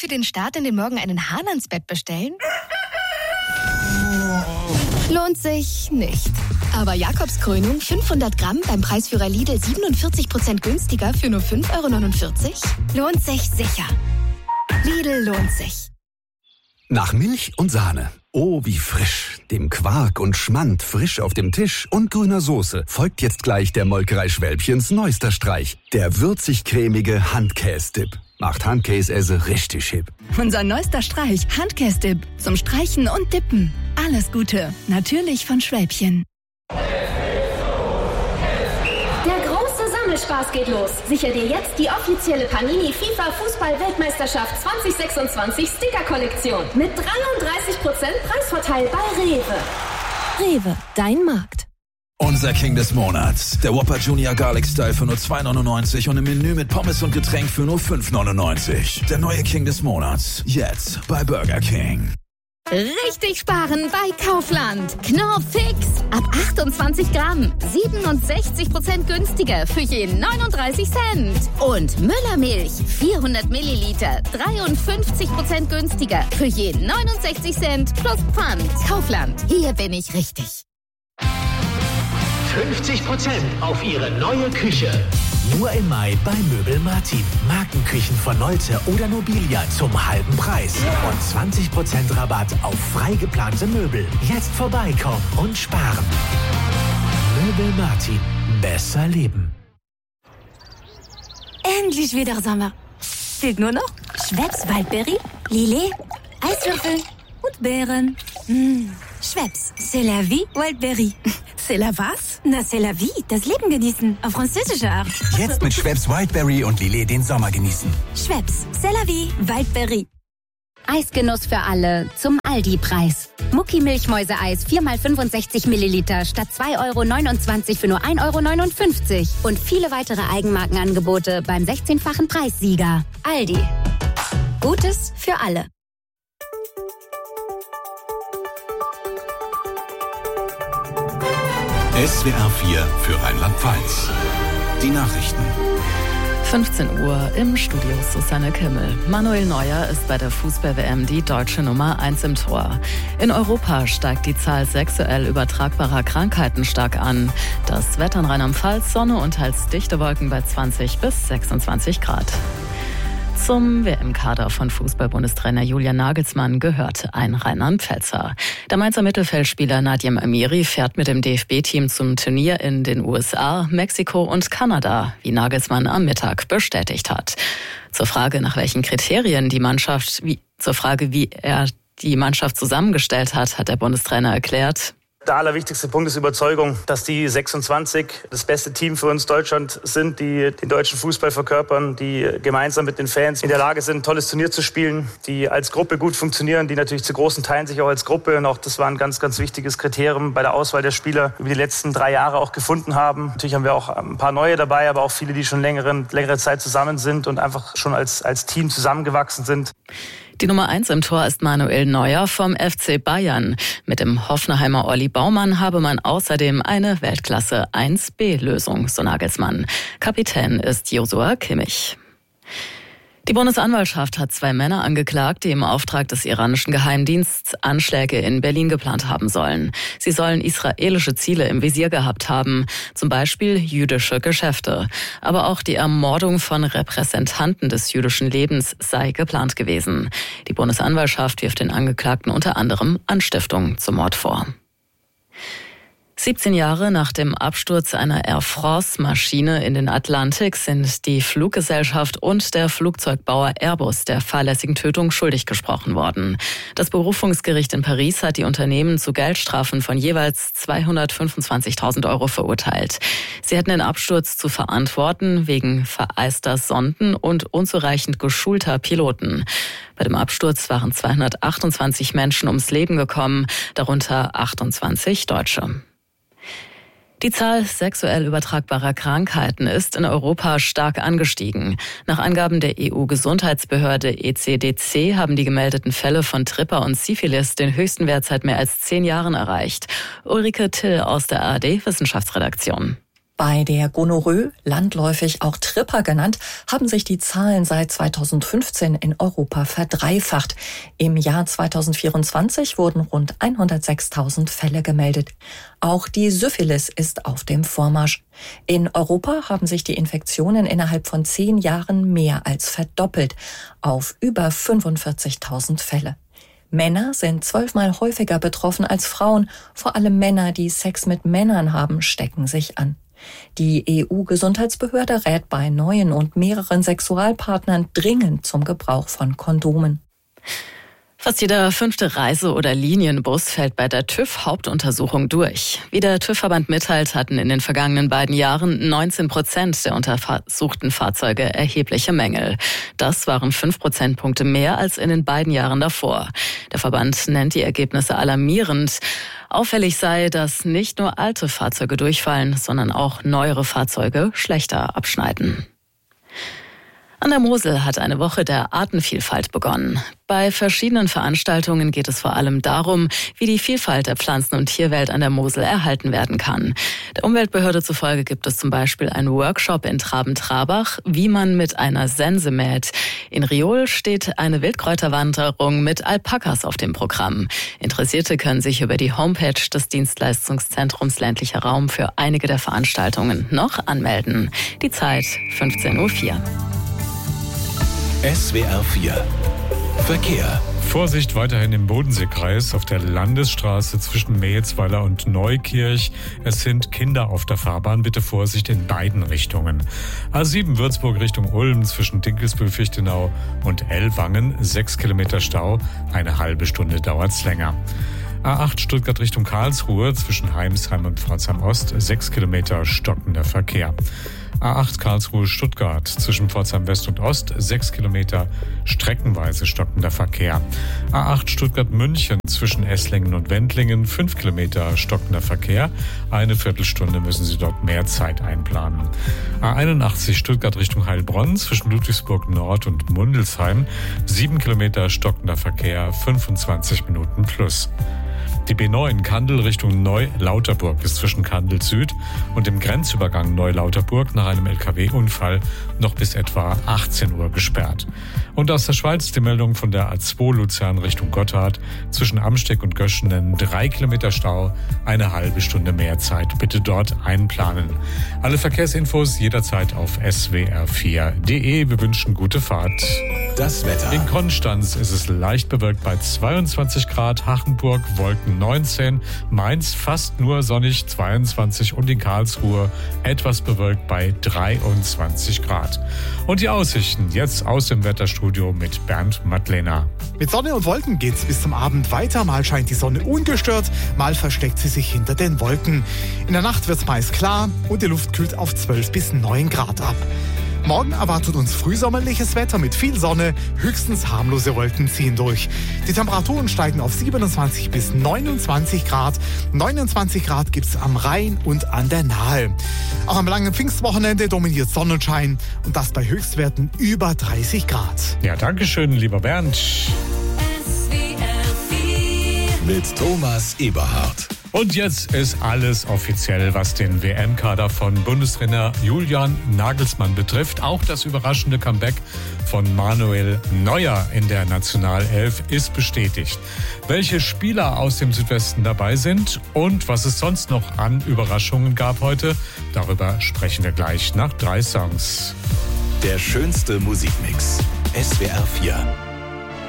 für den Start in den Morgen einen Hahn ans Bett bestellen? Lohnt sich nicht. Aber Jakobs Krönung 500 Gramm beim Preisführer Lidl 47% günstiger für nur 5,49 €? Lohnt sich sicher. Lidl lohnt sich. Nach Milch und Sahne. Oh, wie frisch. Dem Quark und Schmand frisch auf dem Tisch und grüner Soße folgt jetzt gleich der Molkerei Schwälbchens neuester Streich. Der würzig-cremige Handkäse-Dip. Macht Handkäse richtig hip. Unser neuester Streich, Handkäse-Dip. Zum Streichen und Dippen. Alles Gute. Natürlich von Schwälbchen. Der große Sammelspaß geht los. Sicher dir jetzt die offizielle Panini FIFA Fußball-Weltmeisterschaft 2026 Sticker-Kollektion. Mit 33% Preisvorteil bei Rewe. Rewe, dein Markt. Unser King des Monats. Der Whopper Junior Garlic Style für nur 2,99 € und im Menü mit Pommes und Getränk für nur 5,99 €. Der neue King des Monats. Jetzt bei Burger King. Richtig sparen bei Kaufland. Knorr Fix. Ab 28 Gramm. 67% günstiger für je 39 Cent. Und Müllermilch. 400 Milliliter. 53% günstiger für je 69 Cent plus Pfand. Kaufland. Hier bin ich richtig. 50% auf Ihre neue Küche. Nur im Mai bei Möbel Martin. Markenküchen von Nolte oder Nobilia zum halben Preis. Und 20% Rabatt auf frei geplante Möbel. Jetzt vorbeikommen und sparen. Möbel Martin. Besser leben. Endlich wieder Sommer. Fehlt nur noch Schweppes Waldbeere, Lillet, Eiswürfel und Beeren. Schweppes, c'est la vie, Wildberry. C'est la was? Na, c'est la vie, das Leben genießen, auf französische Art. Jetzt mit Schweppes Wildberry und Lillet den Sommer genießen. Schweppes, c'est la vie, Wildberry. Eisgenuss für alle zum Aldi-Preis. Mucki-Milchmäuse-Eis 4x65 Milliliter statt 2,29 € für nur 1,59 € und viele weitere Eigenmarkenangebote beim 16-fachen Preissieger. Aldi. Gutes für alle. SWR 4 für Rheinland-Pfalz. Die Nachrichten. 15 Uhr im Studio Susanne Kimmel. Manuel Neuer ist bei der Fußball-WM die deutsche Nummer 1 im Tor. In Europa steigt die Zahl sexuell übertragbarer Krankheiten stark an. Das Wetter in Rheinland-Pfalz, Sonne und teils dichte Wolken bei 20 bis 26 Grad. Zum WM-Kader von Fußball-Bundestrainer Julian Nagelsmann gehört ein Rheinland-Pfälzer. Der Mainzer Mittelfeldspieler Nadim Amiri fährt mit dem DFB-Team zum Turnier in den USA, Mexiko und Kanada, wie Nagelsmann am Mittag bestätigt hat. Zur Frage, nach welchen Kriterien wie er die Mannschaft zusammengestellt hat, hat der Bundestrainer erklärt: Der allerwichtigste Punkt ist Überzeugung, dass die 26 das beste Team für uns Deutschland sind, die den deutschen Fußball verkörpern, die gemeinsam mit den Fans in der Lage sind, ein tolles Turnier zu spielen, die als Gruppe gut funktionieren, die natürlich zu großen Teilen sich auch als Gruppe, und auch das war ein ganz, ganz wichtiges Kriterium bei der Auswahl der Spieler, über die letzten 3 Jahre auch gefunden haben. Natürlich haben wir auch ein paar neue dabei, aber auch viele, die schon längere Zeit zusammen sind und einfach schon als Team zusammengewachsen sind. Die Nummer 1 im Tor ist Manuel Neuer vom FC Bayern. Mit dem Hoffenheimer Olli Baumann habe man außerdem eine Weltklasse 1B-Lösung, so Nagelsmann. Kapitän ist Joshua Kimmich. Die Bundesanwaltschaft hat 2 Männer angeklagt, die im Auftrag des iranischen Geheimdienstes Anschläge in Berlin geplant haben sollen. Sie sollen israelische Ziele im Visier gehabt haben, zum Beispiel jüdische Geschäfte. Aber auch die Ermordung von Repräsentanten des jüdischen Lebens sei geplant gewesen. Die Bundesanwaltschaft wirft den Angeklagten unter anderem Anstiftung zum Mord vor. 17 Jahre nach dem Absturz einer Air France-Maschine in den Atlantik sind die Fluggesellschaft und der Flugzeugbauer Airbus der fahrlässigen Tötung schuldig gesprochen worden. Das Berufungsgericht in Paris hat die Unternehmen zu Geldstrafen von jeweils 225.000 € verurteilt. Sie hätten den Absturz zu verantworten wegen vereister Sonden und unzureichend geschulter Piloten. Bei dem Absturz waren 228 Menschen ums Leben gekommen, darunter 28 Deutsche. Die Zahl sexuell übertragbarer Krankheiten ist in Europa stark angestiegen. Nach Angaben der EU-Gesundheitsbehörde ECDC haben die gemeldeten Fälle von Tripper und Syphilis den höchsten Wert seit mehr als 10 Jahren erreicht. Ulrike Till aus der ARD-Wissenschaftsredaktion. Bei der Gonorrhoe, landläufig auch Tripper genannt, haben sich die Zahlen seit 2015 in Europa verdreifacht. Im Jahr 2024 wurden rund 106.000 Fälle gemeldet. Auch die Syphilis ist auf dem Vormarsch. In Europa haben sich die Infektionen innerhalb von 10 Jahren mehr als verdoppelt, auf über 45.000 Fälle. Männer sind 12-mal häufiger betroffen als Frauen. Vor allem Männer, die Sex mit Männern haben, stecken sich an. Die EU-Gesundheitsbehörde rät bei neuen und mehreren Sexualpartnern dringend zum Gebrauch von Kondomen. Fast jeder 5. Reise- oder Linienbus fällt bei der TÜV-Hauptuntersuchung durch. Wie der TÜV-Verband mitteilt, hatten in den vergangenen beiden Jahren 19% der untersuchten Fahrzeuge erhebliche Mängel. Das waren 5 Prozentpunkte mehr als in den beiden Jahren davor. Der Verband nennt die Ergebnisse alarmierend. Auffällig sei, dass nicht nur alte Fahrzeuge durchfallen, sondern auch neuere Fahrzeuge schlechter abschneiden. An der Mosel hat eine Woche der Artenvielfalt begonnen. Bei verschiedenen Veranstaltungen geht es vor allem darum, wie die Vielfalt der Pflanzen- und Tierwelt an der Mosel erhalten werden kann. Der Umweltbehörde zufolge gibt es zum Beispiel einen Workshop in Traben-Trabach, wie man mit einer Sense mäht. In Riol steht eine Wildkräuterwanderung mit Alpakas auf dem Programm. Interessierte können sich über die Homepage des Dienstleistungszentrums Ländlicher Raum für einige der Veranstaltungen noch anmelden. Die Zeit 15:04 Uhr. SWR 4 Verkehr. Vorsicht weiterhin im Bodenseekreis auf der Landesstraße zwischen Mehetsweiler und Neukirch. Es sind Kinder auf der Fahrbahn. Bitte Vorsicht in beiden Richtungen. A7 Würzburg Richtung Ulm zwischen Dinkelsbühl-Fichtenau und Ellwangen. 6 Kilometer Stau. Eine halbe Stunde dauert's länger. A8 Stuttgart Richtung Karlsruhe zwischen Heimsheim und Pforzheim Ost. 6 Kilometer stockender Verkehr. A8 Karlsruhe-Stuttgart zwischen Pforzheim West und Ost, 6 Kilometer streckenweise stockender Verkehr. A8 Stuttgart-München zwischen Esslingen und Wendlingen, 5 Kilometer stockender Verkehr. Eine Viertelstunde müssen Sie dort mehr Zeit einplanen. A81 Stuttgart Richtung Heilbronn zwischen Ludwigsburg Nord und Mundelsheim, 7 Kilometer stockender Verkehr, 25 Minuten plus. Die B9 Kandel Richtung Neu-Lauterburg ist zwischen Kandel Süd und dem Grenzübergang Neu-Lauterburg nach einem LKW-Unfall noch bis etwa 18 Uhr gesperrt. Und aus der Schweiz die Meldung von der A2 Luzern Richtung Gotthard zwischen Amsteck und Göschenen, 3 Kilometer Stau, eine halbe Stunde mehr Zeit. Bitte dort einplanen. Alle Verkehrsinfos jederzeit auf swr4.de. Wir wünschen gute Fahrt. Das Wetter. In Konstanz ist es leicht bewölkt bei 22 Grad, Hachenburg Wolken 19, Mainz fast nur sonnig 22 und in Karlsruhe etwas bewölkt bei 23 Grad. Und die Aussichten jetzt aus dem Wetterstudio mit Bernd Madlener. Mit Sonne und Wolken geht's bis zum Abend weiter. Mal scheint die Sonne ungestört, mal versteckt sie sich hinter den Wolken. In der Nacht wird's meist klar und die Luft kühlt auf 12 bis 9 Grad ab. Morgen erwartet uns frühsommerliches Wetter mit viel Sonne, höchstens harmlose Wolken ziehen durch. Die Temperaturen steigen auf 27 bis 29 Grad. 29 Grad gibt's am Rhein und an der Nahe. Auch am langen Pfingstwochenende dominiert Sonnenschein und das bei Höchstwerten über 30 Grad. Ja, danke schön, lieber Bernd. Mit Thomas Eberhardt. Und jetzt ist alles offiziell, was den WM-Kader von Bundestrainer Julian Nagelsmann betrifft. Auch das überraschende Comeback von Manuel Neuer in der Nationalelf ist bestätigt. Welche Spieler aus dem Südwesten dabei sind und was es sonst noch an Überraschungen gab heute, darüber sprechen wir gleich nach 3 Songs. Der schönste Musikmix. SWR 4.